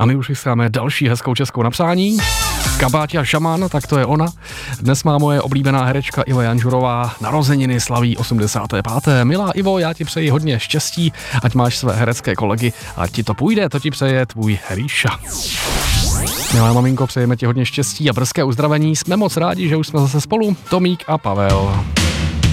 A my už chystáme další hezkou českou napsání. Kabáťa Šaman, tak to je ona. Dnes má moje oblíbená herečka Iva Janžurová narozeniny, slaví 85. Milá Ivo, já ti přeji hodně štěstí, ať máš své herecké kolegy, ať ti to půjde, to ti přeje tvůj Ríša. Milá maminko, přejeme ti hodně štěstí a brzké uzdravení. Jsme moc rádi, že už jsme zase spolu, Tomík a Pavel.